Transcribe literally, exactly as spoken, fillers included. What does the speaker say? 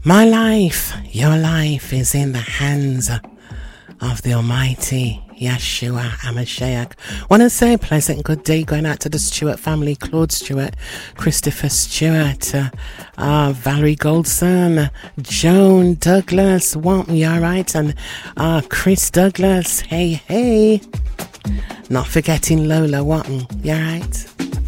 My life, your life is in the hands of the Almighty Yeshua HaMashiach. Want to say a pleasant good day going out to the Stewart family, Claude Stewart, Christopher Stewart, uh, uh, Valerie Goldson, Joan Douglas, want me alright, and uh, Chris Douglas, hey hey, not forgetting Lola, want me, you alright?